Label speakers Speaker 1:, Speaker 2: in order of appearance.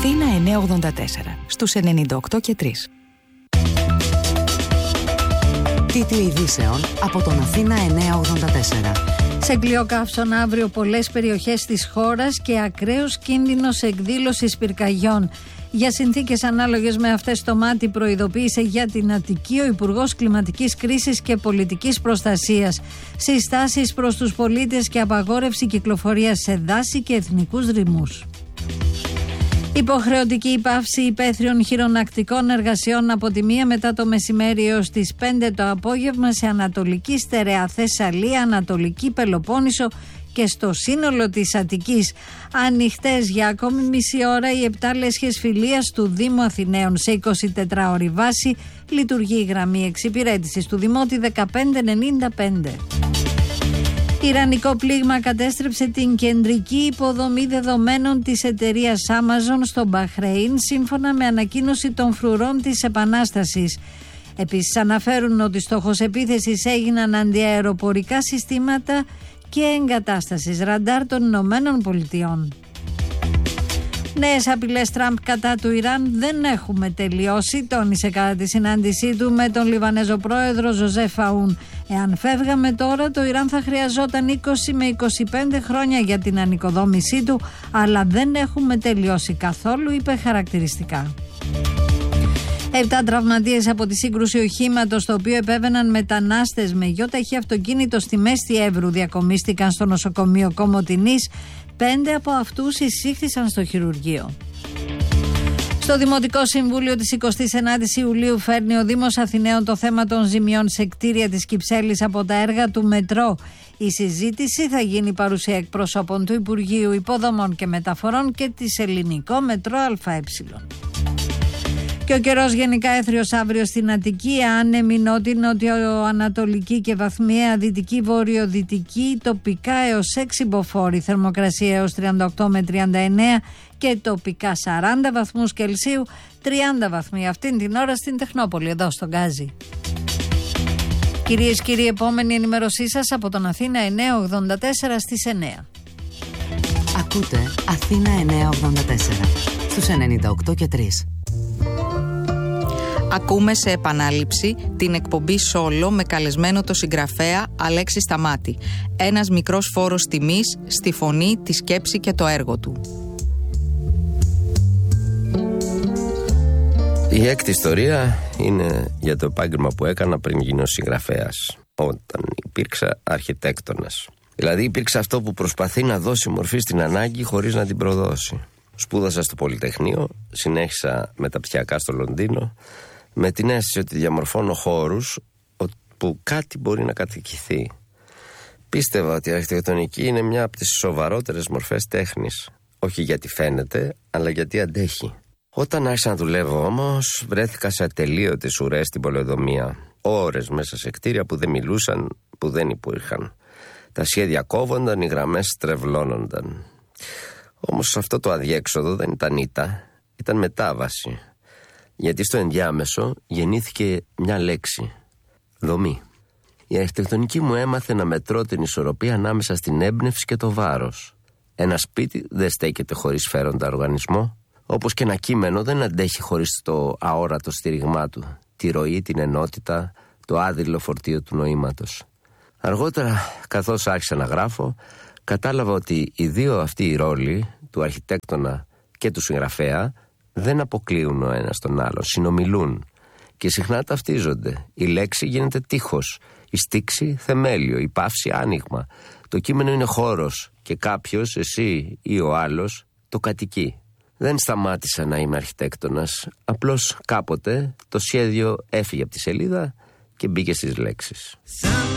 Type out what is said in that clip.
Speaker 1: Αθήνα 984 στους 98 και 3.
Speaker 2: Τίτλοι ειδήσεων από τον Αθήνα 984.
Speaker 3: Σε Κλειοκαύσωνα αύριο πολλές περιοχές της χώρας και ακραίος κίνδυνος εκδήλωσης πυρκαγιών. Για συνθήκες ανάλογες με αυτές στο Μάτι προειδοποίησε για την Αττική ο Υπουργός Κλιματικής Κρίσης και Πολιτικής Προστασίας. Συστάσεις προς τους πολίτες και απαγόρευση κυκλοφορίας σε δάση και εθνικούς δρυμούς. Υποχρεωτική υπάυση υπαίθριων χειρονακτικών εργασιών από τη 1 μετά το μεσημέρι έως τις 5 το απόγευμα σε Ανατολική Στερεά Θεσσαλία, Ανατολική Πελοπόννησο και στο σύνολο της Αττικής. Ανοιχτές για ακόμη μισή ώρα οι 7 λέσχες φιλίας του Δήμου Αθηναίων. Σε 24ωρη βάση λειτουργεί η γραμμή εξυπηρέτησης του Δημότη 1595. Ιρανικό πλήγμα κατέστρεψε την κεντρική υποδομή δεδομένων της εταιρείας Amazon στο Μπαχρέιν, σύμφωνα με ανακοίνωση των φρουρών της Επανάστασης. Επίσης αναφέρουν ότι στόχος επίθεσης έγιναν αντιαεροπορικά συστήματα και εγκατάστασης ραντάρ των Ηνωμένων Πολιτειών. Νέες απειλές Τραμπ κατά του Ιράν δεν έχουμε τελειώσει, τόνισε κατά τη συνάντησή του με τον Λιβανέζο πρόεδρο Ζωζέφ Αούν. Εάν φεύγαμε τώρα, το Ιράν θα χρειαζόταν 20 με 25 χρόνια για την ανοικοδόμησή του, αλλά δεν έχουμε τελειώσει καθόλου, είπε χαρακτηριστικά. 7 τραυματίες από τη σύγκρουση οχήματος, το οποίο επέβαιναν μετανάστες με γιοταχή αυτοκίνητο στη Μέστη Εύρου, διακομίστηκαν στο νοσοκομείο Κομοτηνής. 5 από αυτούς εισήχθησαν στο χειρουργείο. Στο Δημοτικό Συμβούλιο της 29ης Ιουλίου φέρνει ο Δήμος Αθηναίων το θέμα των ζημιών σε κτίρια της Κυψέλης από τα έργα του μετρό. Η συζήτηση θα γίνει παρουσία εκπροσώπων του Υπουργείου Υποδομών και Μεταφορών και της Ελληνικό Μετρό ΑΕ. Και ο καιρός γενικά έθριος αύριο στην Αττική, άνεμη νότιο-ανατολική και βαθμιαία δυτική βορειοδυτική, τοπικά έως 6 μποφόρ, θερμοκρασία έως 38 με 39 και τοπικά 40 βαθμούς Κελσίου, 30 βαθμοί αυτήν την ώρα στην Τεχνόπολη, εδώ στον Γκάζι. Κυρίες και κύριοι, επόμενη ενημέρωσή σας από τον Αθήνα 984 στις 9.
Speaker 2: Ακούτε Αθήνα 984 στους 98 και 3.
Speaker 4: Ακούμε σε επανάληψη την εκπομπή Solo με καλεσμένο το συγγραφέα Αλέξη Σταμάτη. Ένας μικρός φόρος τιμής στη φωνή, τη σκέψη και το έργο του.
Speaker 5: Η έκτη ιστορία είναι για το επάγγελμα που έκανα πριν γίνω συγγραφέας, όταν υπήρξα αρχιτέκτονας. Δηλαδή υπήρξε αυτό που προσπαθεί να δώσει μορφή στην ανάγκη χωρίς να την προδώσει. Σπούδασα στο Πολυτεχνείο, συνέχισα μεταπτυχιακά στο Λονδίνο, με την αίσθηση ότι διαμορφώνω χώρους που κάτι μπορεί να κατοικηθεί. Πίστευα ότι η αρχιτεκτονική είναι μια από τις σοβαρότερες μορφές τέχνης. Όχι γιατί φαίνεται, αλλά γιατί αντέχει. Όταν άρχισα να δουλεύω όμως, βρέθηκα σε ατελείωτες ουρές στην πολεοδομία. Ώρες μέσα σε κτίρια που δεν μιλούσαν, που δεν υπήρχαν. Τα σχέδια κόβονταν, οι γραμμές στρεβλώνονταν. Όμως αυτό το αδιέξοδο δεν ήταν ήττα, ήταν μετάβαση. Γιατί στο ενδιάμεσο γεννήθηκε μια λέξη, δομή. Η αρχιτεκτονική μου έμαθε να μετρώ την ισορροπία ανάμεσα στην έμπνευση και το βάρος. Ένα σπίτι δεν στέκεται χωρίς φέροντα οργανισμό, όπως και ένα κείμενο δεν αντέχει χωρίς το αόρατο στήριγμά του, τη ροή, την ενότητα, το άδειλο φορτίο του νοήματος. Αργότερα, καθώς άρχισα να γράφω, κατάλαβα ότι οι δύο αυτοί οι ρόλοι, του αρχιτέκτονα και του συγγραφέα, δεν αποκλείουν ο ένας τον άλλον, συνομιλούν και συχνά ταυτίζονται. Η λέξη γίνεται τείχος, η στίξη θεμέλιο, η παύση άνοιγμα. Το κείμενο είναι χώρος και κάποιος, εσύ ή ο άλλος, το κατοικεί. Δεν σταμάτησα να είμαι αρχιτέκτονας, απλώς κάποτε το σχέδιο έφυγε από τη σελίδα και μπήκε στις λέξεις.